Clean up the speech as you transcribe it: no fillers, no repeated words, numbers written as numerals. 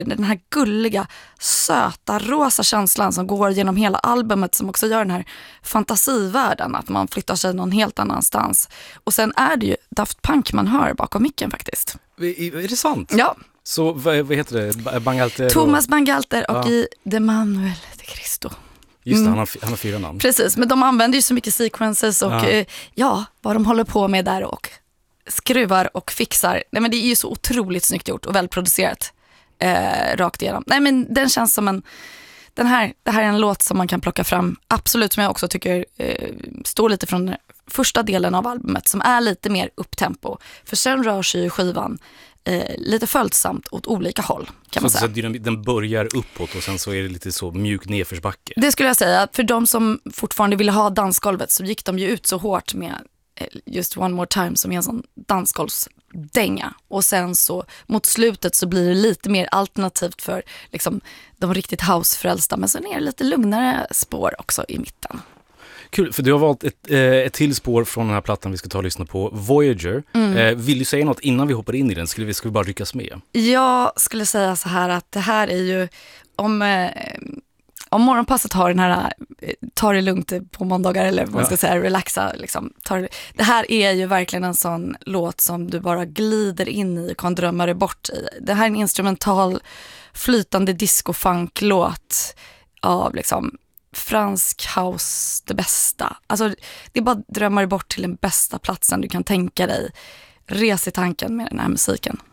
Den här gulliga, söta, rosa känslan som går genom hela albumet, som också gör den här fantasivärlden, att man flyttar sig någon helt annanstans. Och sen är det ju Daft Punk man hör bakom micken faktiskt. Är det sant? Ja. Så vad heter det? Bangalter Thomas Bangalter och i De Manuel de Cristo. Just det, han har 4 namn. Precis, men de använder ju så mycket sequences och vad de håller på med där och skruvar och fixar. Nej, men det är ju så otroligt snyggt gjort och välproducerat rakt igenom. Nej, men den känns som det här är en låt som man kan plocka fram, absolut, som jag också tycker står lite från den första delen av albumet, som är lite mer upptempo. För sen rör sig ju skivan lite följsamt åt olika håll, kan man säga. Så den börjar uppåt och sen så är det lite så mjuk nedförsbacke. Det skulle jag säga. För de som fortfarande ville ha dansgolvet, så gick de ju ut så hårt med just One More Time, som är en sån dansgolvsdänga. Och sen så mot slutet så blir det lite mer alternativt för liksom de riktigt housefrälsta. Men sen är det lite lugnare spår också i mitten. Kul, för du har valt ett till spår från den här plattan vi ska ta och lyssna på, Voyager. Vill du säga något innan vi hoppar in i den? Ska vi bara ryckas med? Jag skulle säga så här att det här är ju, om morgonpasset har den här ta det lugnt på måndagar, eller vad man ska säga, relaxa liksom, det här är ju verkligen en sån låt som du bara glider in i och kan drömma dig bort i. Det här är en instrumental flytande disco-funk-låt av liksom fransk house, det bästa. Alltså det är bara drömmar bort till den bästa platsen du kan tänka dig. Res i tanken med den här musiken.